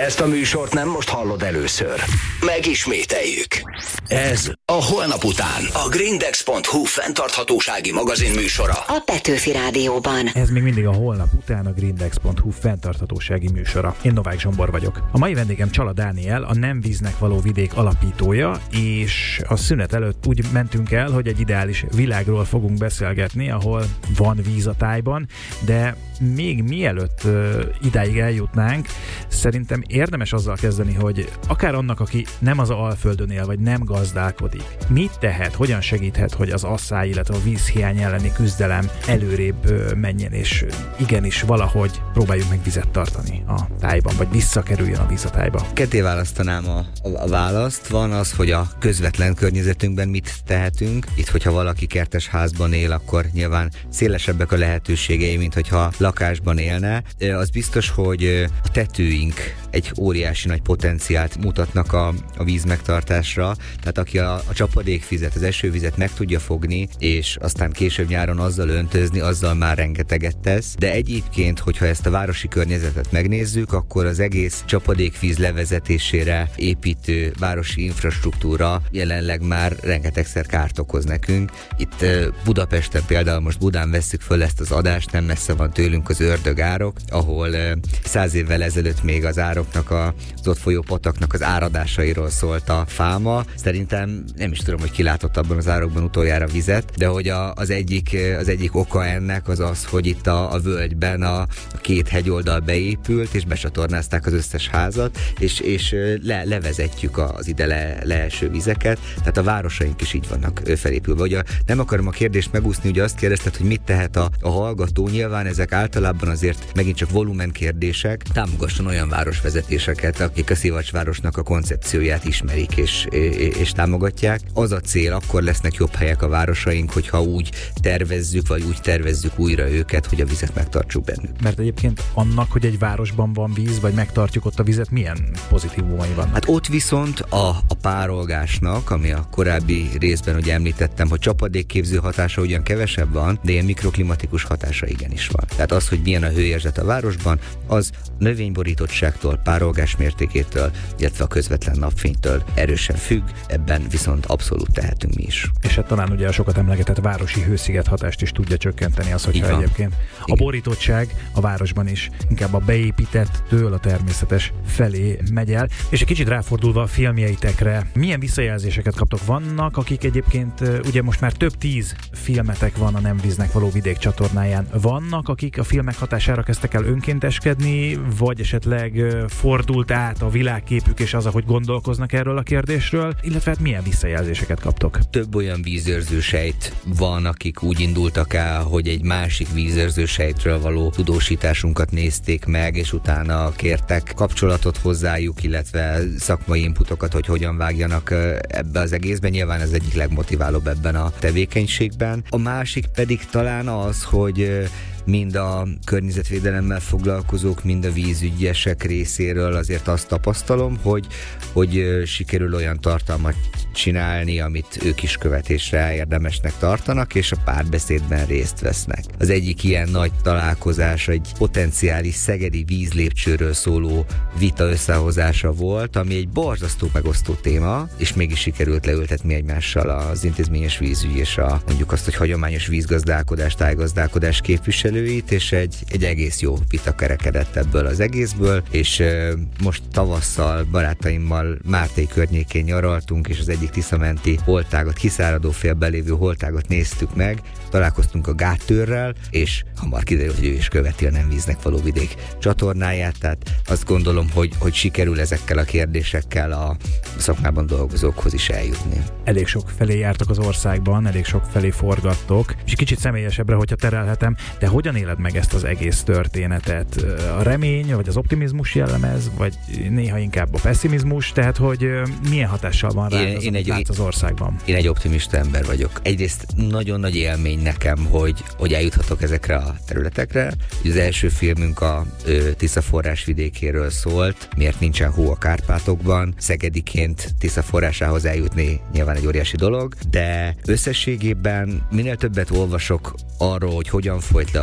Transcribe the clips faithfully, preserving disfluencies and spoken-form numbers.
Ezt a műsort nem most hallod először. Megismételjük. Ez a Holnap után a grindex pont hu fenntarthatósági magazin műsora. A Petőfi Rádióban. Ez még mindig a Holnap után a grindex pont hu fenntarthatósági műsora. Én Novák Zsombor vagyok. A mai vendégem Csala Dániel, a Nem víznek való vidék alapítója, és a szünet előtt úgy mentünk el, hogy egy ideális világról fogunk beszélgetni, ahol van víz a tájban, de még mielőtt uh, idáig eljutnánk, szerintem érdemes azzal kezdeni, hogy akár annak, aki nem az Alföldön él, vagy nem gazdálkodik, mit tehet, hogyan segíthet, hogy az asszály, illetve a vízhiány elleni küzdelem előrébb uh, menjen, és igenis valahogy próbáljuk meg vizet tartani a tájban, vagy visszakerüljön a víz a tájba. Ketté választanám a, a, a választ. Van az, hogy a közvetlen környezetünkben mit tehetünk. Itt, hogyha valaki kertes házban él, akkor nyilván szélesebbek a lehetőségei, mint hogyha lakásban élne. Az biztos, hogy a tetőink egy óriási nagy potenciált mutatnak a, a víz megtartásra. Tehát aki a, a csapadékvizet, az esővizet meg tudja fogni, és aztán később nyáron azzal öntözni, azzal már rengeteget tesz. De egyébként, hogyha ezt a városi környezetet megnézzük, akkor az egész csapadékvíz levezetésére építő városi infrastruktúra jelenleg már rengetegszer kárt okoz nekünk. Itt Budapesten például, most Budán vesszük föl ezt az adást, nem messze van tőlünk az Ördögárok, ahol száz évvel ezelőtt még az ároknak, a, az ott folyó pataknak az áradásairól szólt a fáma. Szerintem nem is tudom, hogy ki látott abban az árokban utoljára vizet, de hogy a, az, egyik, az egyik oka ennek az az, hogy itt a, a völgyben a, a két hegyoldal beépült, és becsatornázták az összes házat, és, és le, levezetjük az ide le, leeső vizeket, tehát a városaink is így vannak felépülve. Ugye nem akarom a kérdést megúszni, ugye azt kérdezted, hogy mit tehet a, a hallgató, nyilván ezek általában azért megint csak volumen kérdések, támogasson olyan városvezetéseket, akik a Szivacsvárosnak a koncepcióját ismerik és, és, és támogatják. Az a cél, akkor lesznek jobb helyek a városaink, hogyha úgy tervezzük, vagy úgy tervezzük újra őket, hogy a vizet megtartsuk bennük. Mert egyébként annak, hogy egy városban van víz, vagy megtartjuk ott a vizet, milyen pozitívumai vannak? Hát ott viszont a, a párolgásnak, ami a korábbi részben ugye említettem, hogy csapadékképző hatása ugyan kevesebb van, de ilyen mikroklimatikus hatása igenis van. Tehát az, hogy milyen a hőérzet a városban, az növényborítottságtól, párolgás mértékétől, illetve a közvetlen napfénytől erősen függ, ebben viszont abszolút tehetünk mi is. És hát talán ugye a sokat emlegetett városi hősziget hatást is tudja csökkenteni az, hogyha egyébként a borítottság a városban is inkább a beépítettől a természetes felé megy el. És egy kicsit ráfordulva a filmjeitekre, milyen visszajelzéseket kaptok? Vannak, akik egyébként, ugye most már több tíz filmetek van a Nem víznek való vidék csatornáján. Vannak, akik a filmek hatására kezdtek el önkénteskedni, vagy esetleg fordult át a világképük és az, ahogy gondolkoznak erről a kérdésről, illetve hát milyen visszajelzéseket kaptok? Több olyan vízőrző sejt van, akik úgy indultak el, hogy egy másik vízőrző sejtről való tudósításunkat nézték meg, és utána kértek kapcsolatot hozzájuk, illetve szakmai inputokat, hogy hogyan vágjanak ebbe az egészben. Nyilván ez egyik legmotiválóbb ebben a tevékenységben. A másik pedig talán az, hogy mind a környezetvédelemmel foglalkozók, mind a vízügyesek részéről azért azt tapasztalom, hogy, hogy sikerül olyan tartalmat csinálni, amit ők is követésre érdemesnek tartanak, és a párbeszédben részt vesznek. Az egyik ilyen nagy találkozás egy potenciális szegedi vízlépcsőről szóló vita összehozása volt, ami egy borzasztó megosztó téma, és mégis sikerült leültetni egymással az intézményes vízügy és a, mondjuk azt, hogy hagyományos vízgazdálkodás, tájgazdálkodás képviselőit, és egy, egy egész jó vita kerekedett ebből az egészből, és e, most tavasszal barátaimmal Márté környékén nyaraltunk, és az egyik tiszamenti holtágat, kiszáradó félben lévő holtágat néztük meg, találkoztunk a Gáttőrrel, és hamar kiderült, hogy ő is követi a Nem víznek való vidék csatornáját, tehát azt gondolom, hogy, hogy sikerül ezekkel a kérdésekkel a szakmában dolgozókhoz is eljutni. Elég sok felé jártak az országban, elég sok felé forgattok, és kicsit személyesebbre, hogyha terelhetem, de hogyan éled meg ezt az egész történetet? A remény, vagy az optimizmus jellemez, vagy néha inkább a pessimizmus, tehát hogy milyen hatással van rá én, az, én egy, látsz az országban? Én egy optimista ember vagyok. Egyrészt nagyon nagy élmény nekem, hogy, hogy eljuthatok ezekre a területekre. Az első filmünk a ö, Tisza forrás vidékéről szólt, miért nincsen hó a Kárpátokban. Szegediként Tisza forrásához eljutni nyilván egy óriási dolog, de összességében minél többet olvasok arról, hogy hogyan folyt le a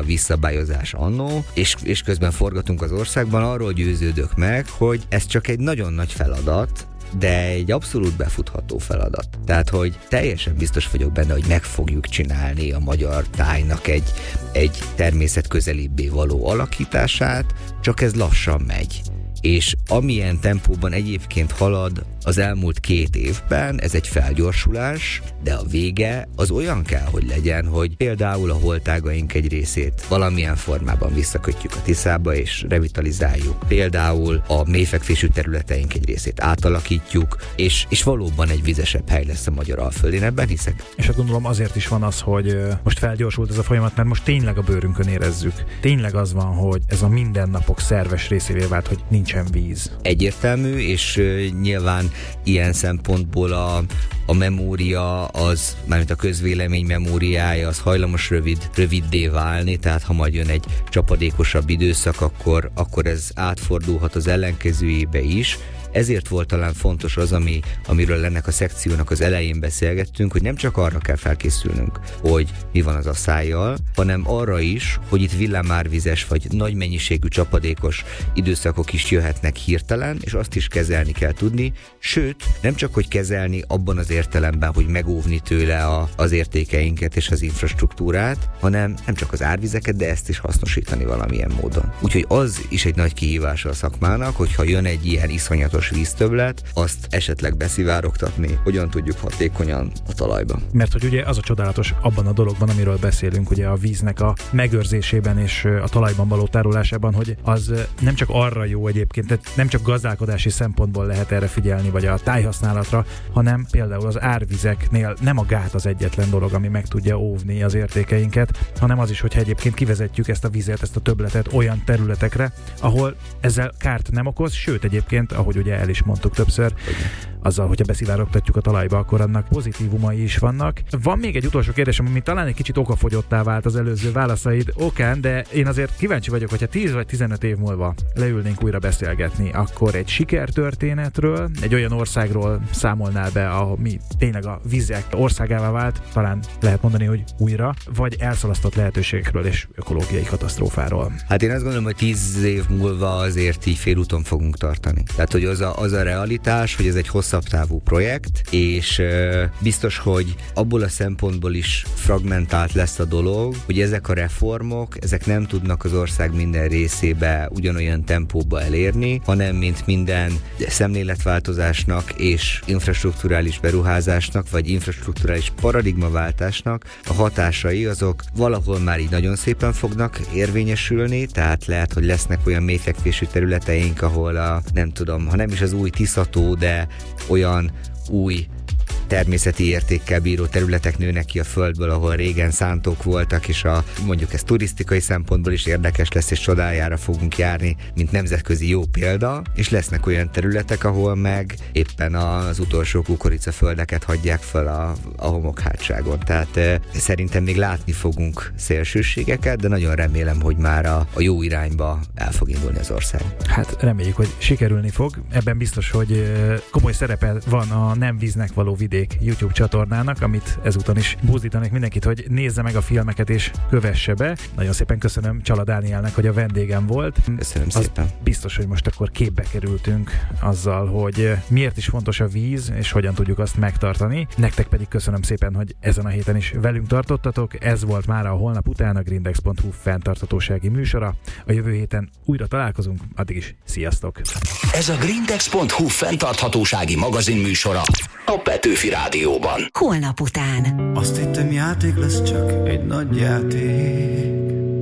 vízszabályozás annó, és, és közben forgatunk az országban, arról győződök meg, hogy ez csak egy nagyon nagy feladat, de egy abszolút befutható feladat. Tehát, hogy teljesen biztos vagyok benne, hogy meg fogjuk csinálni a magyar tájnak egy, egy természetközelibbé való alakítását, csak ez lassan megy. És amilyen tempóban egyébként halad az elmúlt két évben, ez egy felgyorsulás, de a vége az olyan kell, hogy legyen, hogy például a holtágaink egy részét valamilyen formában visszakötjük a Tiszába és revitalizáljuk. Például a mélyfekvésű területeink egy részét átalakítjuk, és, és valóban egy vizesebb hely lesz a magyar Alföld. Én ebben hiszek. És hát gondolom azért is van az, hogy most felgyorsult ez a folyamat, mert most tényleg a bőrünkön érezzük. Tényleg az van, hogy ez a mindennapok szerves részévé vált, hogy nincsen víz. Egyértelmű, és uh, nyilván ilyen szempontból a, a memória, az, mármint a közvélemény memóriája, az hajlamos rövid, röviddé válni, tehát ha majd jön egy csapadékosabb időszak, akkor, akkor ez átfordulhat az ellenkezőjébe is. Ezért volt talán fontos az, ami, amiről ennek a szekciónak az elején beszélgettünk, hogy nem csak arra kell felkészülnünk, hogy mi van az asszályjal, hanem arra is, hogy itt villámárvizes vagy nagy mennyiségű csapadékos időszakok is jöhetnek hirtelen, és azt is kezelni kell tudni, sőt, nem csak hogy kezelni abban az értelemben, hogy megóvni tőle a, az értékeinket és az infrastruktúrát, hanem nem csak az árvizeket, de ezt is hasznosítani valamilyen módon. Úgyhogy az is egy nagy kihívása a szakmának, hogyha jön egy ilyen iszonyatos víztöbblet, azt esetleg beszivárogtatni, hogyan tudjuk hatékonyan a talajba. Mert hogy ugye az a csodálatos abban a dologban, amiről beszélünk, ugye a víznek a megőrzésében és a talajban való tárolásában, hogy az nem csak arra jó egyébként, tehát nem csak gazdálkodási szempontból lehet erre figyelni, vagy a tájhasználatra, hanem például az árvizeknél nem a gát az egyetlen dolog, ami meg tudja óvni az értékeinket, hanem az is, hogyha egyébként kivezetjük ezt a vizet, ezt a többletet olyan területekre, ahol ezzel kárt nem okoz, sőt egyébként, ahogy ugye el is mondtuk többször, azzal, hogyha beszivárogtatjuk a talajba, akkor annak pozitívumai is vannak. Van még egy utolsó kérdésem, ami talán egy kicsit okafogyottá vált az előző válaszaid okán, de én azért kíváncsi vagyok, hogyha tíz vagy tizenöt év múlva leülnénk újra beszélgetni, akkor egy sikertörténetről, egy olyan országról számolnál be, ami tényleg a vizek országává vált, talán lehet mondani, hogy újra, vagy elszalasztott lehetőségekről és ökológiai katasztrófáról. Hát én azt gondolom, hogy tíz év múlva azért így félúton fogunk tartani. Tehát, hogy az a, az a realitás, hogy ez egy hosszabb távú projekt, és uh, biztos, hogy abból a szempontból is fragmentált lesz a dolog, hogy ezek a reformok, ezek nem tudnak az ország minden részébe ugyanolyan tempóba elérni, hanem mint minden szemléletváltozásnak és infrastrukturális beruházásnak, vagy infrastrukturális paradigmaváltásnak a hatásai azok valahol már így nagyon szépen fognak érvényesülni, tehát lehet, hogy lesznek olyan mélyfekvésű területeink, ahol a, nem tudom, ha nem is az új Tiszató, de olyan új természeti értékkel bíró területek nőnek ki a földből, ahol régen szántók voltak, és a, mondjuk ez turisztikai szempontból is érdekes lesz, és csodájára fogunk járni, mint nemzetközi jó példa, és lesznek olyan területek, ahol meg éppen az utolsó kukoricaföldeket hagyják fel a, a homokhátságon. Tehát e, szerintem még látni fogunk szélsőségeket, de nagyon remélem, hogy már a, a jó irányba el fog indulni az ország. Hát reméljük, hogy sikerülni fog. Ebben biztos, hogy komoly szerepe van a Nem víznek való vidék YouTube csatornának, amit ezúton is buzdítanék mindenkit, hogy nézze meg a filmeket és kövesse be. Nagyon szépen köszönöm Csala Dánielnek, hogy a vendégem volt. Köszönöm Az szépen. Biztos, hogy most akkor képbe kerültünk azzal, hogy miért is fontos a víz, és hogyan tudjuk azt megtartani. Nektek pedig köszönöm szépen, hogy ezen a héten is velünk tartottatok. Ez volt már a Holnap után a grindex pont hu fenntarthatósági műsora. A jövő héten újra találkozunk, addig is sziasztok! Ez a grindex pont hu fenntarthatósági magazin műsora a Petőfi Rádióban. Holnap után. Azt hittem, játék lesz, csak egy nagy játék,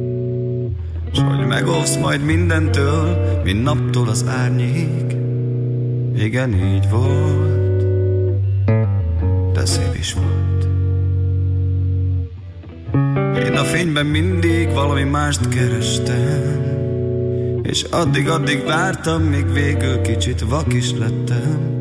s hogy megóvsz majd mindentől, mint naptól az árnyék. Igen, így volt, de szép is volt. Én a fényben mindig valami mást kerestem, és addig-addig vártam, míg végül kicsit vak is lettem.